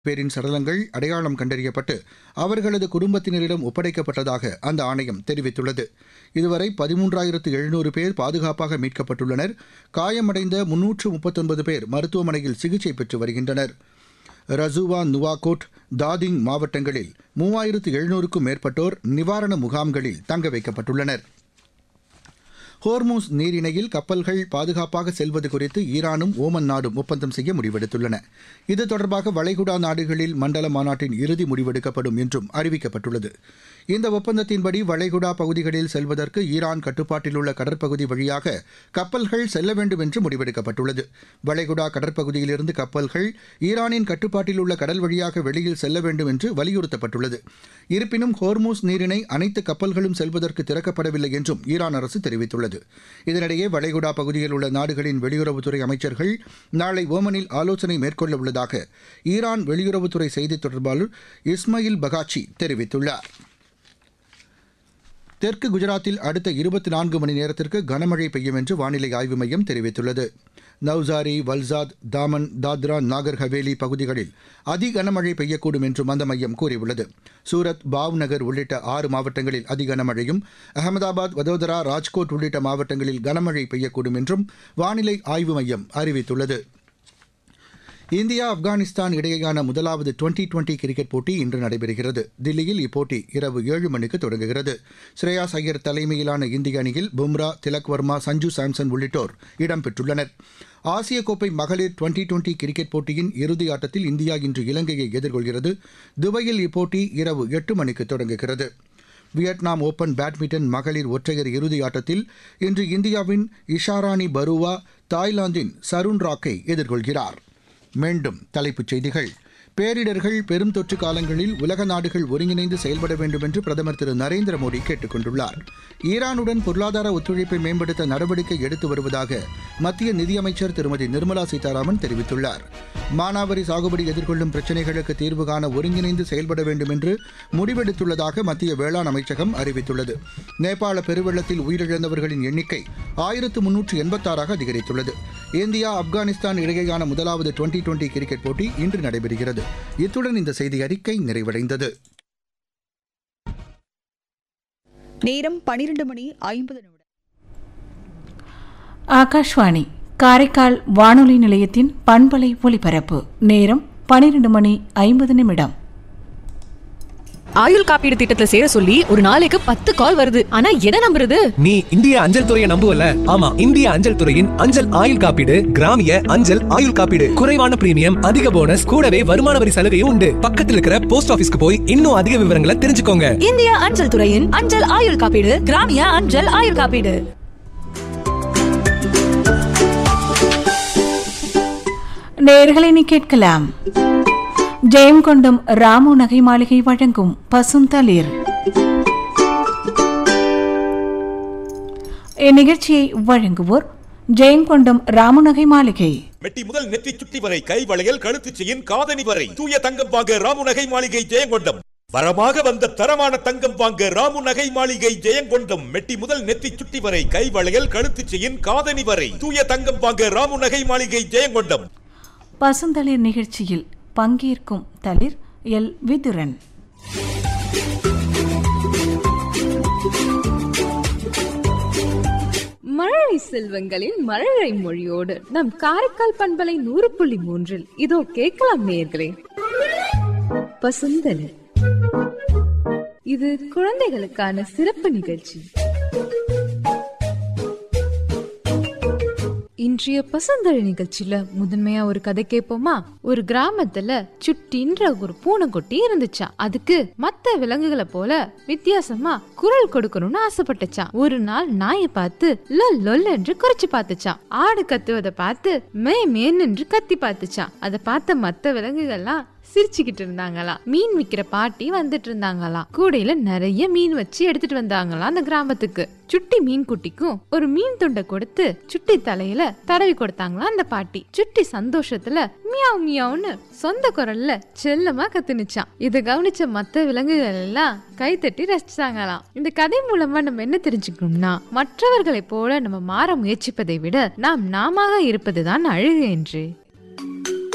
பேரின் சடலங்கள் அடையாளம் கண்டறியப்பட்டு அவர்களது குடும்பத்தினரிடம் ஒப்படைக்கப்பட்டதாக அந்த ஆணையம் தெரிவித்துள்ளது. இதுவரை 13,700 பேர் பாதுகாப்பாக மீட்கப்பட்டுள்ளனர். காயமடைந்த 339 பேர் மருத்துவமனையில் சிகிச்சை பெற்று வருகின்றனர். ரசுவா, நுவாகோட், தாதிங் மாவட்டங்களில் 3,700க்கும் மேற்பட்டோர் நிவாரண முகாம்களில் தங்க வைக்கப்பட்டுள்ளனர். ஹோர்மூஸ் நீரிணையில் கப்பல்கள் பாதுகாப்பாக செல்வது குறித்து ஈரானும் ஓமன் நாடும் ஒப்பந்தம் செய்ய முடிவெடுத்துள்ளன. இது தொடர்பாக வளைகுடா நாடுகளில் மண்டல மாநாட்டின் இறுதி முடிவெடுக்கப்படும் என்றும் அறிவிக்கப்பட்டுள்ளது. இந்த ஒப்பந்தத்தின்படி வளைகுடா பகுதிகளில் செல்வதற்கு ஈரான் கட்டுப்பாட்டில் உள்ள கடற்பகுதி வழியாக கப்பல்கள் செல்ல வேண்டும் என்று முடிவெடுக்கப்பட்டுள்ளது. வளைகுடா கடற்பகுதியிலிருந்து கப்பல்கள் ஈரானின் கட்டுப்பாட்டில் உள்ள கடல் வழியாக வெளியில் செல்ல வேண்டும் என்று வலியுறுத்தப்பட்டுள்ளது. இருப்பினும் ஹோர்மூஸ் நீரிணை அனைத்து கப்பல்களும் செல்வதற்கு திறக்கப்படவில்லை என்றும் ஈரான் அரசு தெரிவித்துள்ளது. இதனிடையே வளைகுடா பகுதியில் உள்ள நாடுகளின் வெளியுறவுத்துறை அமைச்சர்கள் நாளை ஓமனில் ஆலோசனை மேற்கொள்ள உள்ளதாக ஈரான் வெளியுறவுத்துறை செய்தித் தொடர்பாளர் இஸ்மாயில் பகாச்சி தெரிவித்துள்ளார். தெற்கு குஜராத்தில் அடுத்த 24 மணி நேரத்திற்கு கனமழை பெய்யும் என்று வானிலை ஆய்வு மையம் தெரிவித்துள்ளது. நவ்சாரி, வல்சாத், தாமன், தாத்ரா, நாகர் ஹவேலி பகுதிகளில் அதி கனமழை பெய்யக்கூடும் என்றும் அந்த மையம் கூறியுள்ளது. சூரத், பாவ்நகர் உள்ளிட்ட 6 மாவட்டங்களில் அதி கனமழையும், அகமதாபாத், வதோதரா, ராஜ்கோட் உள்ளிட்ட மாவட்டங்களில் கனமழை பெய்யக்கூடும் என்றும் வானிலை ஆய்வு மையம் அறிவித்துள்ளது. இந்தியா, ஆப்கானிஸ்தான் இடையேயான முதலாவது 2020 கிரிக்கெட் போட்டி இன்று நடைபெறுகிறது. தில்லியில் இப்போட்டி இரவு 7 மணிக்கு தொடங்குகிறது. ஸ்ரேயாஸ் ஐயர் தலைமையிலான இந்திய அணியில் பும்ரா, திலக் வர்மா, சஞ்சு சாம்சன் உள்ளிட்டோர் இடம்பெற்றுள்ளனர். ஆசிய கோப்பை மகளிர் 2020 கிரிக்கெட் போட்டியின் இறுதி ஆட்டத்தில் இந்தியா இன்று இலங்கையை எதிர்கொள்கிறது. துபாயில் இப்போட்டி இரவு 8 மணிக்கு தொடங்குகிறது. வியட்நாம் ஓபன் பேட்மிண்டன் மகளிர் ஒற்றையர் இறுதி ஆட்டத்தில் இன்று இந்தியாவின் இஷாராணி பருவா தாய்லாந்தின் சருண் ராக்கை எதிர்கொள்கிறார். மீண்டும் தலைப்புச் செய்திகள். பேரிடர்கள், பெரும் தொற்று காலங்களில் உலக நாடுகள் ஒருங்கிணைந்து செயல்பட வேண்டும் என்று பிரதமர் திரு நரேந்திர மோடி கேட்டுக் கொண்டுள்ளார். ஈரானுடன் பொருளாதார ஒத்துழைப்பை மேம்படுத்த நடவடிக்கை எடுத்து வருவதாக மத்திய நிதியமைச்சர் திருமதி நிர்மலா சீதாராமன் தெரிவித்துள்ளார். மானாவாரி சாகுபடி எதிர்கொள்ளும் பிரச்சினைகளுக்கு தீர்வு காண ஒருங்கிணைந்து செயல்பட வேண்டும் என்று முடிவெடுத்துள்ளதாக மத்திய வேளாண் அமைச்சகம் அறிவித்துள்ளது. நேபாள பெருவெள்ளத்தில் உயிரிழந்தவர்களின் எண்ணிக்கை 1386 அதிகரித்துள்ளது. இந்தியா, ஆப்கானிஸ்தான் இடையேயான முதலாவது 2020 கிரிக்கெட் போட்டி இன்று நடைபெறுகிறது. இத்துடன் இந்த செய்தி அறிக்கை நிறைவடைந்தது. நேரம் 12:50. ஆகாஷ்வாணி காரைக்கால் வானொலி நிலையத்தின் பண்பலை ஒலிபரப்பு நேரம் 12:50. ஆயுள் காப்பீடு திட்டத்துல சேர சொல்லி ஒரு நாளைக்கு 10 கால் வருது. ஆனா எதை நம்புறது? நீ இந்திய அஞ்சல் துறையை நம்புவல? ஆமா, இந்திய அஞ்சல் துறையின் அஞ்சல் ஆயுள் காப்பீடு கிராமிய அஞ்சல் ஆயுள் காப்பீடு. குறைவான பிரீமியம், அதிக போனஸ், கூடவே வருமான வரி சலுகையும் உண்டு. பக்கத்துல இருக்கிற போஸ்ட் ஆபீஸ்க்கு போய் இன்னும் அதிக விவரங்களை தெரிஞ்சுக்கோங்க. இந்திய அஞ்சல் துறையின் அஞ்சல் ஆயுள் காப்பீடு கிராமிய அஞ்சல் ஆயுள் காப்பீடு. நேயர்களை நீ கேட்கலாம். ஜெயங்கொண்டம் ராமு நகை மாளிகை வழங்கும் பசுந்தளிர். இந்நிகழ்ச்சியை வழங்குவோர் ஜெயங்கொண்டம் ராமு நகை மாளிகை. மெட்டி முதல் நெற்றி சுட்டி வரை கை வளையல், கழுத்து செயின், காதணி வரை தூய தங்கம் வாங்க ராமு நகை மாளிகை ஜெயங்கொண்டம். வரமாக வந்த தரமான தங்கம் வாங்க ராமு நகை மாளிகை ஜெயங்கொண்டம். மெட்டி முதல் நெத்தி சுட்டி வரை கை வளையல், கழுத்து செயின், காதணி வரை தூய தங்கம் வாங்க ராமு நகை மாளிகை ஜெயங்கொண்டம். பசுந்தளிர் நிகழ்ச்சியில் பங்கேற்கும் தளிர் எல் விதுரன். மழலை செல்வங்களின் மழலை மொழியோடு நம் காரைக்கால் பண்பலை 100.3 இதோ கேட்கலாம் நேயர்களே. பசுந்தளிர் இது குழந்தைகளுக்கான சிறப்பு நிகழ்ச்சி. இன்றைய பசுந்தழி நிகழ்ச்சியில முதன்மையா ஒரு கதை கேட்போமா? ஒரு கிராமத்துல சுட்டின்ற ஒரு பூனைக்குட்டி இருந்துச்சா. அதுக்கு மத்த விலங்குகளை போல வித்தியாசமா குரல் கொடுக்கணும்னு ஆசைப்பட்டுச்சான். ஒரு நாள் நாயை பார்த்து லொல் லொல் என்று குறைச்சு பார்த்துச்சான். ஆடு கத்துவதை பார்த்து மே மேன் என்று கத்தி பார்த்துச்சான். அதை பார்த்த மத்த விலங்குகள்லாம் சிரிச்சுக்கிட்டு இருந்தாங்களாம். மீன் விக்கிற பாட்டி வந்துட்டு இருந்தாங்களாம். கூடையில நிறைய மீன் வச்சு எடுத்துட்டு வந்தாங்களாம் அந்த கிராமத்துக்கு. சுட்டி மீன் குட்டிக்கும் ஒரு மீன் துண்டை கொடுத்து சுட்டி தலையில தடவி கொடுத்தாங்களாம் அந்த பாட்டி. சுட்டி சந்தோஷத்துல மியாவ் மியாவ்னு சொந்த குரல்ல செல்லமா கத்துனுச்சான். இதை கவனிச்ச மத்த விலங்குகள் எல்லாம் கைத்தட்டி ரசிச்சாங்களாம். இந்த கதை மூலமா நம்ம என்ன தெரிஞ்சுக்கணும்னா, மற்றவர்களை போல நம்ம மாற முயற்சிப்பதை விட நாம் நாம இருப்பதுதான் அழகு என்று.